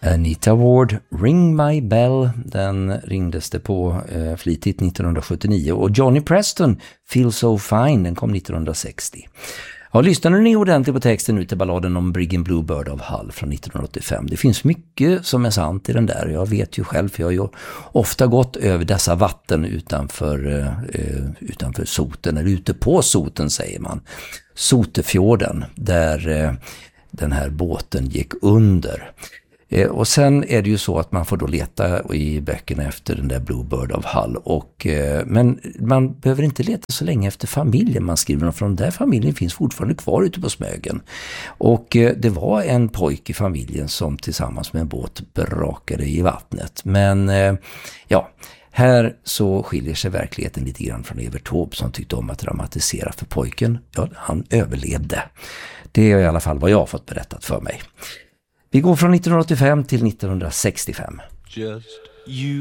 Anita Ward, Ring My Bell, den ringdes det på flitigt 1979. Och Johnny Preston, Feel So Fine, den kom 1960. Ja, lyssnar ni ordentligt på texten nu till balladen om Briggen Bluebird av Hull från 1985. Det finns mycket som är sant i den där. Jag vet ju själv, för jag har ju ofta gått över dessa vatten utanför Soten, eller ute på Soten säger man. Sotefjorden, där den här båten gick under. Och sen är det ju så att man får då leta i böckerna efter den där Bluebird of Hull. Men man behöver inte leta så länge efter familjen man skriver om, för den där familjen finns fortfarande kvar ute på Smögen. Och det var en pojke i familjen som tillsammans med en båt brakade i vattnet. Men här så skiljer sig verkligheten lite grann från Evert Taube, som tyckte om att dramatisera för pojken. Ja, han överlevde. Det är i alla fall vad jag har fått berättat för mig. Vi går från 1985 till 1965. Just you